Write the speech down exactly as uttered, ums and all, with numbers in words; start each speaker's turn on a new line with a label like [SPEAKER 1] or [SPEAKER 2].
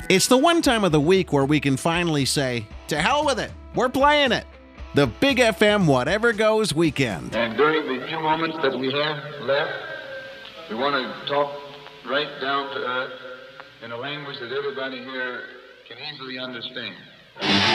[SPEAKER 1] It's the one time of the week where we can finally say, to hell with it, we're playing it. The Big F M Whatever Goes Weekend.
[SPEAKER 2] And during the few moments that we have left, we want to talk right down to earth in a language that everybody here can easily understand.